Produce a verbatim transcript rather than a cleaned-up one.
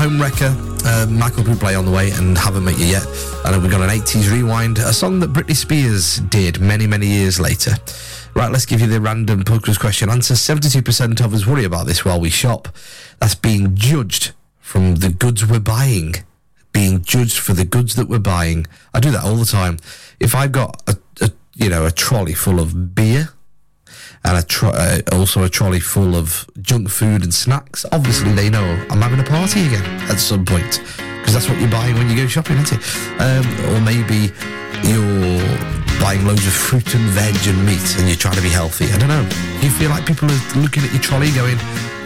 Home Wrecker, uh, Michael Bublé on the way, and Haven't Met You Yet. And then we've got an eighties rewind, a song that Britney Spears did many, many years later. Right, let's give you the random pub quiz question answer. seventy-two percent of us worry about this while we shop. That's being judged from the goods we're buying. Being judged for the goods that we're buying. I do that all the time. If I've got a, a you know, a trolley full of beer, and a tro- uh, also a trolley full of junk food and snacks, obviously they know I'm having a party again at some point, because that's what you're buying when you go shopping, isn't it? Um, or maybe you're buying loads of fruit and veg and meat and you're trying to be healthy. I don't know. Do you feel like people are looking at your trolley going,